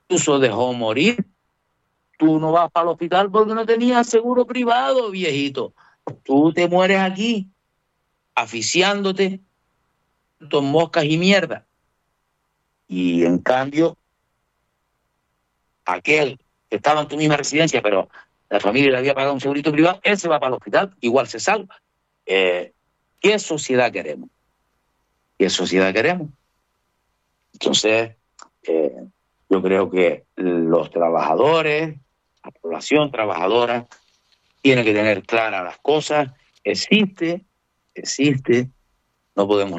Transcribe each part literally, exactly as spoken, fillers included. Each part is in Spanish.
incluso dejó morir. Tú no vas para el hospital porque no tenías seguro privado, viejito. Tú te mueres aquí, asfixiándote con moscas y mierda. Y en cambio, aquel que estaba en tu misma residencia, pero la familia le había pagado un segurito privado, él se va para el hospital, igual se salva. Eh, ¿Qué sociedad queremos? ¿Qué sociedad queremos? Entonces, eh, yo creo que los trabajadores, la población trabajadora, tiene que tener claras las cosas. Existe, existe, no podemos...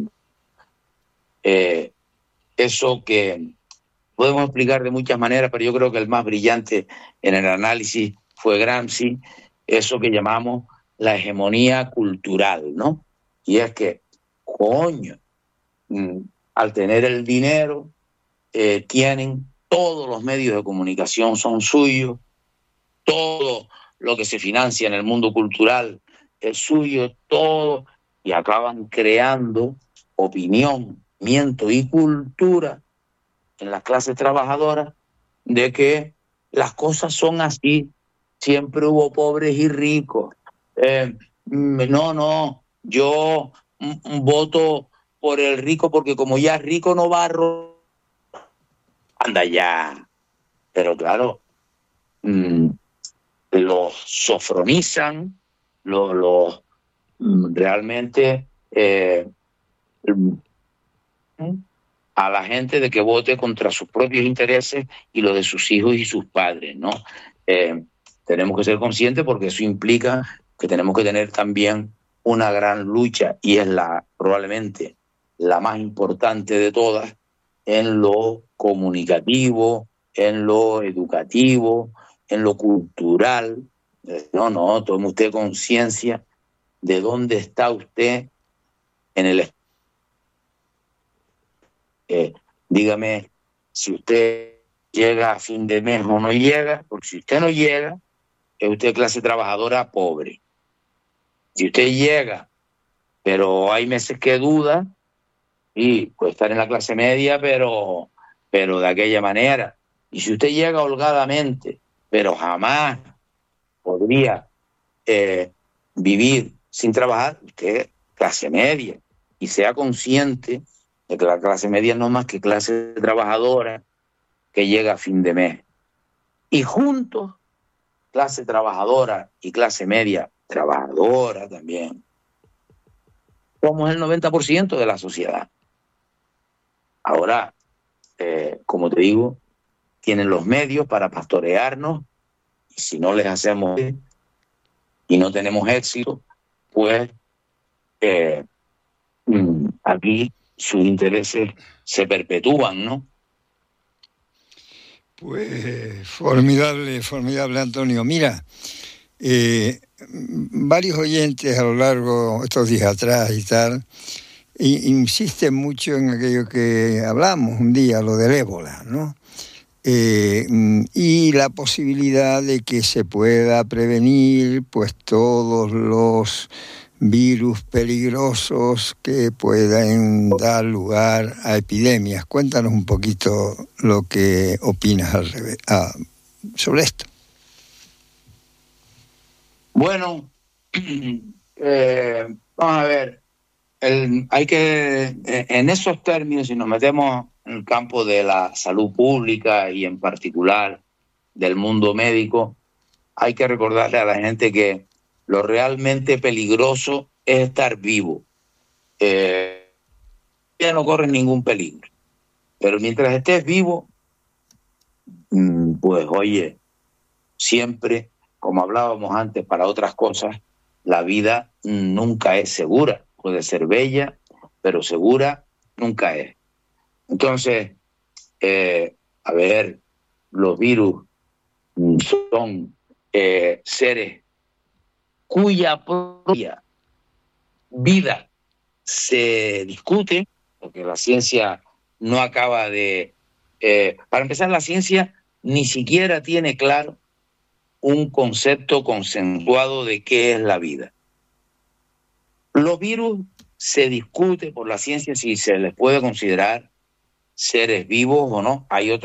Eh, eso que podemos explicar de muchas maneras, pero yo creo que el más brillante en el análisis fue Gramsci, eso que llamamos la hegemonía cultural, ¿no? Y es que, coño, al tener el dinero, eh, tienen todos los medios de comunicación son suyos, todo lo que se financia en el mundo cultural es suyo, todo, y acaban creando opinión, miento y cultura en las clases trabajadoras de que las cosas son así, siempre hubo pobres y ricos. Eh, no, no, yo m- voto por el rico porque como ya es rico no va a robar. Anda ya. Pero claro, mmm, los sofronizan, los, los mmm, realmente eh, a la gente de que vote contra sus propios intereses y los de sus hijos y sus padres, ¿no? Eh, tenemos que ser conscientes porque eso implica que tenemos que tener también una gran lucha y es la probablemente la más importante de todas en lo comunicativo, en lo educativo, en lo cultural. No, no, tome usted conciencia de dónde está usted en el Eh, dígame si usted llega a fin de mes o no llega, porque si usted no llega, es usted clase trabajadora pobre. Si usted llega, pero hay meses que duda, y puede estar en la clase media, pero, pero de aquella manera. Y si usted llega holgadamente, pero jamás podría eh, vivir sin trabajar, usted es clase media. Y sea consciente de que la clase media no es más que clase trabajadora que llega a fin de mes. Y juntos, clase trabajadora y clase media trabajadora también, somos el noventa por ciento de la sociedad. Ahora, eh, como te digo, tienen los medios para pastorearnos y si no les hacemos y no tenemos éxito, pues eh, aquí sus intereses se perpetúan, ¿no? Pues formidable, formidable, Antonio. Mira, eh, varios oyentes a lo largo de estos días atrás y tal, y, insisten mucho en aquello que hablamos un día, lo del ébola, ¿no? Eh, y la posibilidad de que se pueda prevenir pues todos los virus peligrosos que puedan dar lugar a epidemias. Cuéntanos un poquito lo que opinas al revés, ah, sobre esto. Bueno, eh, vamos a ver, el, hay que, en esos términos, si nos metemos en el campo de la salud pública y en particular del mundo médico, hay que recordarle a la gente que lo realmente peligroso es estar vivo. Eh, ya no corres ningún peligro, pero mientras estés vivo, pues oye, siempre, como hablábamos antes, para otras cosas, la vida nunca es segura. Puede ser bella, pero segura nunca es. Entonces, eh, a ver, los virus son eh, seres cuya propia vida se discute, porque la ciencia no acaba de... Eh, para empezar, la ciencia ni siquiera tiene claro un concepto consensuado de qué es la vida. Los virus se discute por la ciencia si se les puede considerar seres vivos o no. Hay otros